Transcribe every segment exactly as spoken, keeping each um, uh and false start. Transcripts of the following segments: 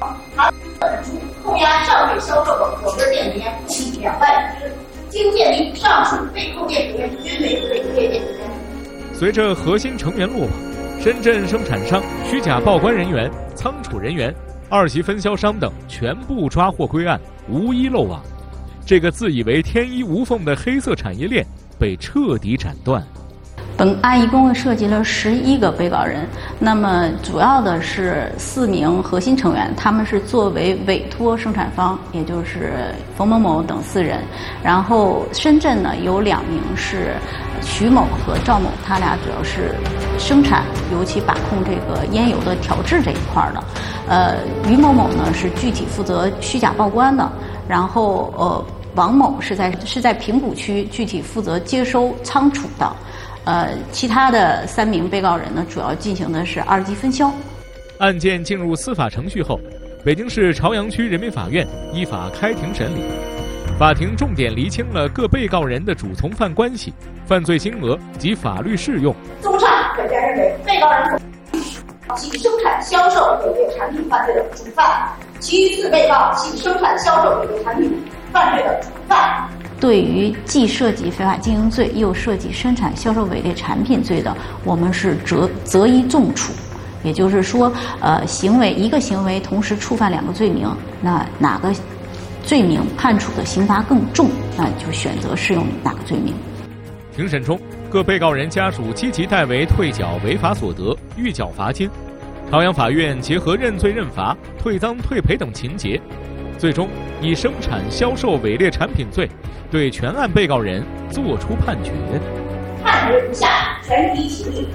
而扣押上市销售的合格电子烟不比两万只，经鉴定上述被扣电子烟均为伪劣电子烟。 随着核心成员落网，深圳生产商、虚假报关人员、仓储人员、二级分销商等全部抓获归案，无一漏网。这个自以为天衣无缝的黑色产业链被彻底斩断。 本案一共涉及了十一个被告人，那么主要的是四名核心成员，他们是作为委托生产方，也就是冯某某等四人。然后深圳呢有两名是徐某和赵某，他俩主要是生产，尤其把控这个烟油的调制这一块的。呃，于某某呢是具体负责虚假报关的，然后呃王某是在是在平谷区具体负责接收仓储的。呃，其他的三名被告人呢，主要进行的是二级分销。 案件进入司法程序后，北京市朝阳区人民法院依法开庭审理。法庭重点厘清了各被告人的主从犯关系、犯罪金额及法律适用。 综上，本院认为，被告人系生产销售伪劣产品犯罪的主犯，其余四被告系生产销售伪劣产品犯罪的主犯。 对于既涉及非法经营罪又涉及生产销售伪劣产品罪的，我们是择择一重处，也就是说，呃，行为一个行为同时触犯两个罪名，那哪个罪名判处的刑罚更重，那就选择适用哪个罪名。 庭审中，各被告人家属积极代为退缴违法所得，预缴罚金。朝阳法院结合认罪认罚、退赃退赔等情节，最终以生产销售伪劣产品罪对全案被告人作出判决。 判决如下：全体起立。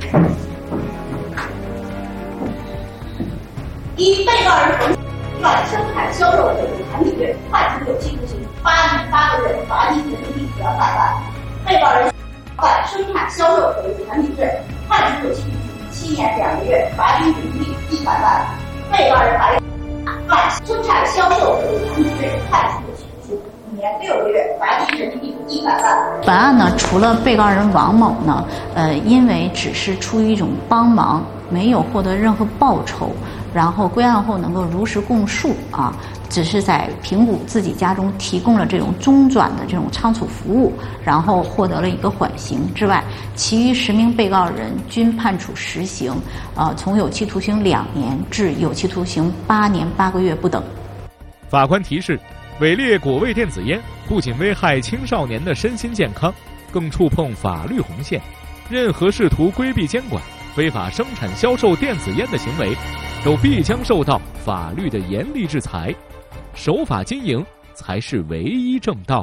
一、被告人冯犯生产销售伪劣产品罪，判处有期徒刑八年八个月，罚金人民币两百万；被告人犯生产销售伪劣产品罪，判处有期徒刑七年两个月，罚金人民币一百万；被告人白犯生产销售伪劣产品罪，判处有期徒刑五年六个月，罚金人民币一百万。 本案呢，除了被告人王某呢，呃，因为只是出于一种帮忙，没有获得任何报酬，然后归案后能够如实供述啊，只是在平谷自己家中提供了这种中转的这种仓储服务，然后获得了一个缓刑之外，其余十名被告人均判处实刑，呃，从有期徒刑两年至有期徒刑八年八个月不等。 法官提示，伪劣果味电子烟不仅危害青少年的身心健康，更触碰法律红线。任何试图规避监管、非法生产销售电子烟的行为，都必将受到法律的严厉制裁。守法经营才是唯一正道。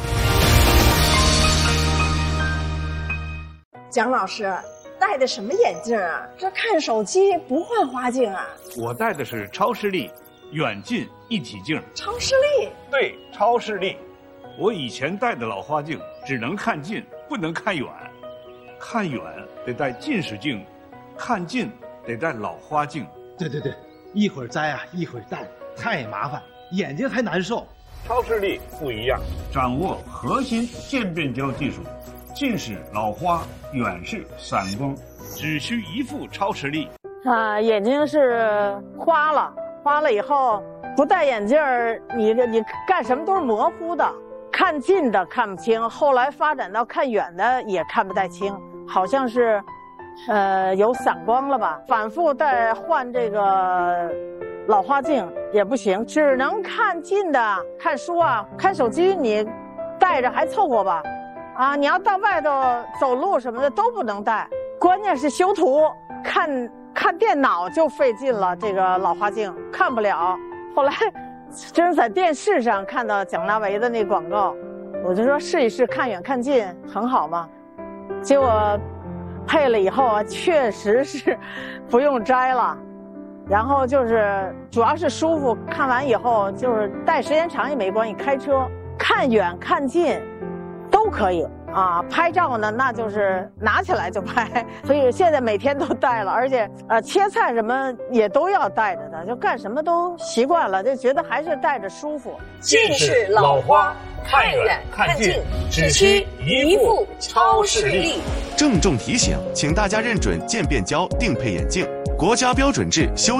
蒋老师，戴的什么眼镜啊？这看手机不换花镜啊？ 我戴的是超视力远近一体镜。 超视力？ 对，超视力。我以前戴的老花镜只能看近，不能看远。看远得戴近视镜，看近得戴老花镜。 对对对，一会儿摘啊，一会儿戴，太麻烦，眼睛还难受。 超视力不一样，掌握核心渐变焦技术，近视、老花、远视、散光，只需一副超视力。 啊，眼睛是花了，花了以后不戴眼镜儿，你你干什么都是模糊的，看近的看不清，后来发展到看远的也看不太清，好像是，呃，有散光了吧？反复戴换这个老花镜也不行，只能看近的，看书啊，看手机你戴着还凑合吧，啊，你要到外头走路什么的都不能戴，关键是修图看。看电脑就费劲了，这个老花镜看不了。后来真是在电视上看到蒋大为的那广告，我就说试一试，看远看近很好嘛。结果配了以后啊，确实是不用摘了，然后就是主要是舒服，看完以后就是戴时间长也没关系，开车看远看近都可以。啊，拍照呢，那就是拿起来就拍，所以现在每天都戴了，而且呃切菜什么也都要戴着的，就干什么都习惯了，就觉得还是戴着舒服。 近视、老花，看远看近，只需一副超视力。 郑重提醒，请大家认准渐变焦定配眼镜，国家标准制修。